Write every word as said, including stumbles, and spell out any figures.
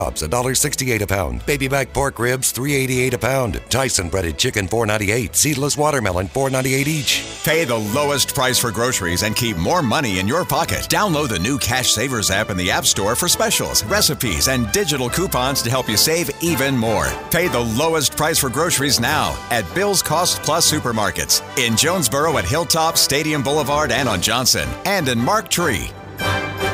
one dollar sixty-eight a pound. Baby back pork ribs, three eighty-eight a pound. Tyson breaded chicken, four ninety-eight. Seedless watermelon, four ninety-eight each. Pay the lowest price for groceries and keep more money in your pocket. Download the new Cash Savers app in the App Store for specials, recipes, and digital coupons to help you save even more. Pay the lowest price for groceries now at Bill's Cost Plus Supermarkets in Jonesboro at Hilltop, Stadium Boulevard, and on Johnson, and in Mark Tree.